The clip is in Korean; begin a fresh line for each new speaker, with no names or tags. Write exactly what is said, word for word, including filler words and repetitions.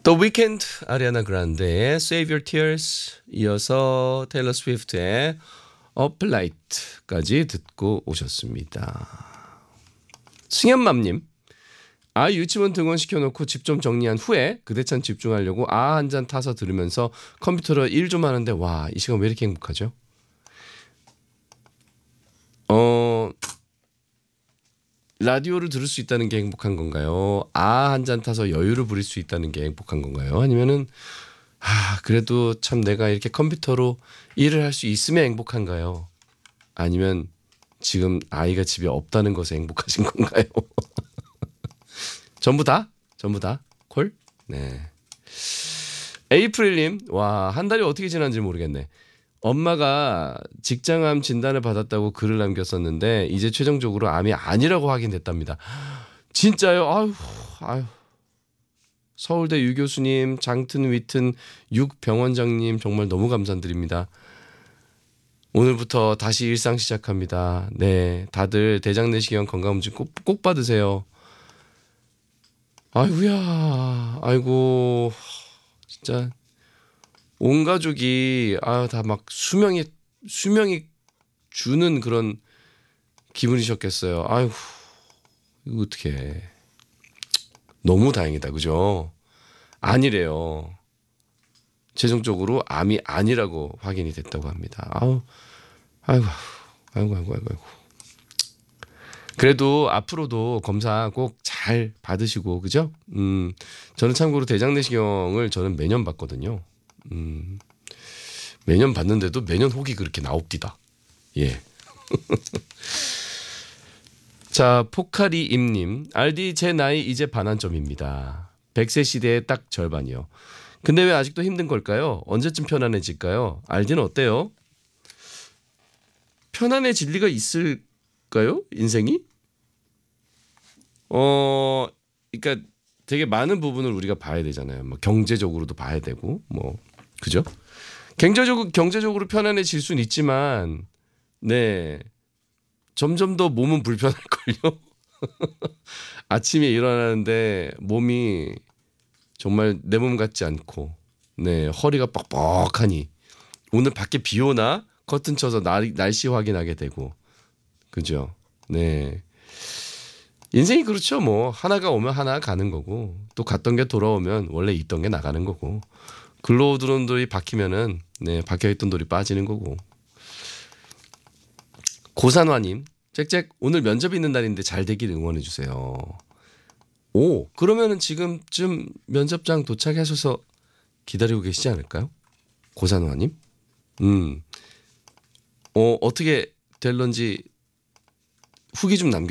The Weeknd, 아리아나 그란데의 Save Your Tears, 이어서 테일러 스위프트의 Uplight까지 듣고 오셨습니다. 승현맘님, 아 유치원 등원시켜놓고 집 좀 정리한 후에 그대찬 집중하려고 아 한 잔 타서 들으면서 컴퓨터로 일 좀 하는데 와, 이 시간 왜 이렇게 행복하죠? 어 라디오를 들을 수 있다는 게 행복한 건가요? 아 한 잔 타서 여유를 부릴 수 있다는 게 행복한 건가요? 아니면은 아 그래도 참 내가 이렇게 컴퓨터로 일을 할 수 있으면 행복한가요? 아니면 지금 아이가 집에 없다는 것에 행복하신 건가요? 전부 다? 전부 다? 콜? 네. 에이프릴님, 와, 한 달이 어떻게 지난지 모르겠네. 엄마가 직장암 진단을 받았다고 글을 남겼었는데 이제 최종적으로 암이 아니라고 확인됐답니다. 진짜요? 아유, 아유. 서울대 유 교수님, 장튼 위튼 육 병원장님 정말 너무 감사드립니다. 오늘부터 다시 일상 시작합니다. 네, 다들 대장 내시경 건강검진 꼭, 꼭 받으세요. 아이고야, 아이고, 진짜 온 가족이 아 다 막 수명이 수명이 주는 그런 기분이셨겠어요. 아이고, 이거 어떡해. 너무 다행이다, 그죠? 아니래요. 최종적으로 암이 아니라고 확인이 됐다고 합니다. 아우, 아이고, 아이고, 아이고, 아이고, 아이고. 그래도 앞으로도 검사 꼭 잘 받으시고, 그죠? 음, 저는 참고로 대장 내시경을 저는 매년 받거든요. 음, 매년 받는데도 매년 혹이 그렇게 나옵디다. 예. 자, 포카리임님, 알디 제 나이 이제 반환점입니다. 백 세 시대의 딱 절반이요. 근데 왜 아직도 힘든 걸까요? 언제쯤 편안해질까요? 알디는 어때요? 편안해질 리가 있을까요? 인생이? 어, 그러니까 되게 많은 부분을 우리가 봐야 되잖아요. 뭐 경제적으로도 봐야 되고, 뭐 그죠? 경제적으로 경제적으로 편안해질 수는 있지만, 네, 점점 더 몸은 불편할 걸요. 아침에 일어나는데 몸이 정말 내 몸 같지 않고, 네, 허리가 뻑뻑하니 오늘 밖에 비 오나 커튼 쳐서 날, 날씨 확인하게 되고, 그죠? 네. 인생이 그렇죠. 뭐 하나가 오면 하나 가는 거고 또 갔던 게 돌아오면 원래 있던 게 나가는 거고 글로 들어온 돌이 박히면은 네 박혀있던 돌이 빠지는 거고. 고산화님, 짹짹 오늘 면접이 있는 날인데 잘 되길 응원해 주세요. 오, 그러면은 지금쯤 면접장 도착하셔서 기다리고 계시지 않을까요? 고산화님, 음, 어 어떻게 될런지 후기 좀 남겨.